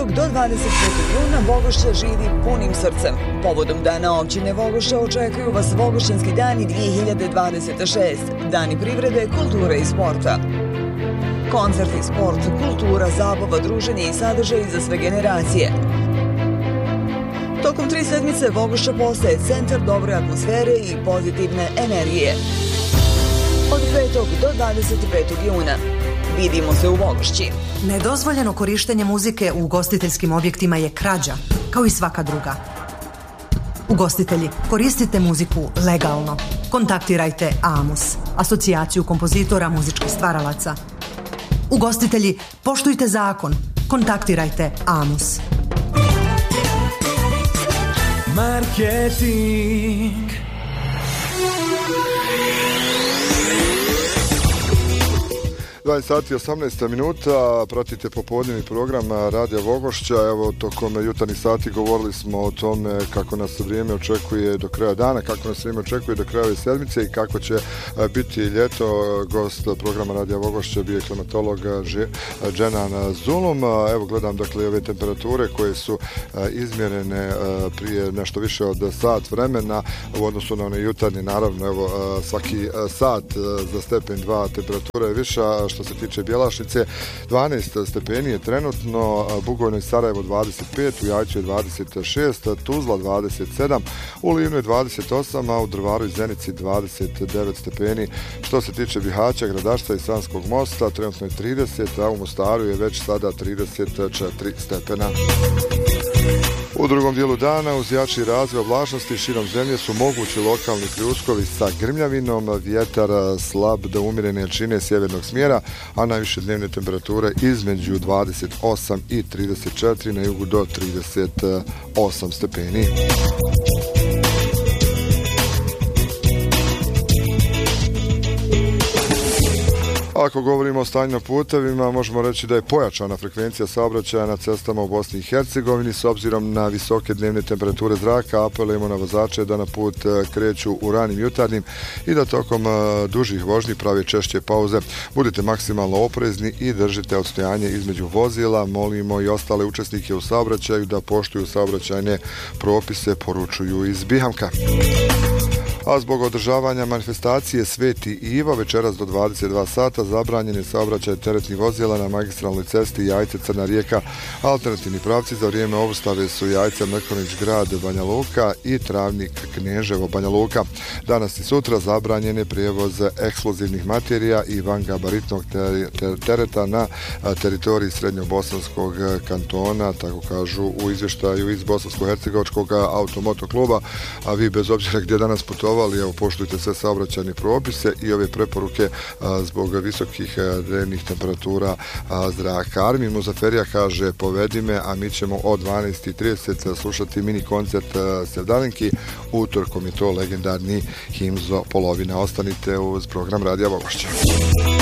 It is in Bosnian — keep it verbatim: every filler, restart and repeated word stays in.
petog do dvadeset petog juna Vogošća živi punim srcem. Povodom Dana općine Vogošća očekuju vas Vogošćanski dani dvije hiljade dvadeset šest, Dani privrede, kulture i sporta. Koncerti, sport, kultura, zabava, druženje i sadržaj za sve generacije. Tokom tri sedmice Vogošća postaje centar dobre atmosfere i pozitivne energije. Od petog do dvadeset petog juna. Vidimo se u Vogošći. Nedozvoljeno korištenje muzike u ugostiteljskim objektima je krađa, kao i svaka druga. Ugostitelji, koristite muziku legalno. Kontaktirajte AMUS, Asocijaciju kompozitora muzičkih stvaralaca. Ugostitelji, poštujte zakon. Kontaktirajte AMUS. Marketing. dvanaest sati i osamnaest minuta, pratite popodnevni program Radija Vogošća. Evo, tokom jutarnjih sati govorili smo o tome kako nas vrijeme očekuje do kraja dana, kako nas vrijeme očekuje do kraja ove sedmice i kako će biti ljeto. Gost programa Radija Vogošća bio je klimatolog Dženan Zulum. Evo, gledam dakle ove temperature koje su izmjerene prije nešto više od sat vremena u odnosu na one jutarnje. Naravno, evo, svaki sat za stepen dva temperatura je viša. Što se tiče Bjelašnice, dvanaest stepeni je trenutno, Bugojno i Sarajevo dvadeset pet, u Jajcu je dvadeset šest, Tuzla dvadeset sedam, u Livnu je dvadeset osam, a u Drvaru i Zenici dvadeset devet stepeni. Što se tiče Bihaća, Gradašca i Sanskog mosta, trenutno je trideset, a u Mostaru je već sada trideset četiri stepena. U drugom dijelu dana, uz jači razvoj oblačnosti širom zemlje su mogući lokalni pljuskovi sa grmljavinom, vjetar slab do umjerene jačine sjevernog smjera, a najviše dnevne temperature između dvadeset osam i trideset četiri, na jugu do trideset osam stepeni. Ako govorimo o stanju na putevima, možemo reći da je pojačana frekvencija saobraćaja na cestama u Bosni i Hercegovini s obzirom na visoke dnevne temperature zraka. Apelujemo na vozače da na put kreću u ranim jutarnjim i da tokom dužih vožnji prave češće pauze. Budite maksimalno oprezni i držite odstojanje između vozila. Molimo i ostale učesnike u saobraćaju da poštuju saobraćajne propise, poručuju iz Bihamka. A zbog održavanja manifestacije Sveti Ivo večeras do dvadeset dva sata zabranjen je saobraćaj teretnih vozila na magistralnoj cesti Jajce Crna Rijeka. Alternativni pravci za vrijeme obustave su Jajce Mrkonić grad Banja Luka i Travnik Kneževo Banja Luka. Danas i sutra zabranjen je prijevoz eksplozivnih materija i vangabaritnog tereta na teritoriji Srednjobosanskog kantona, tako kažu u izvještaju iz Bosansko-hercegovačkog automoto kluba. A vi bez obzira gdje danas putovali, evo, poštujte sve saobraćajne propise i ove preporuke a, zbog visokih dnevnih temperatura a, zraka. Armin Muzaferija kaže povedi me, a mi ćemo od dvanaest i trideset slušati mini koncert Sevdalinki. Utorkom je to legendarni Himzo Polovina. Ostanite uz program Radija Vogošća.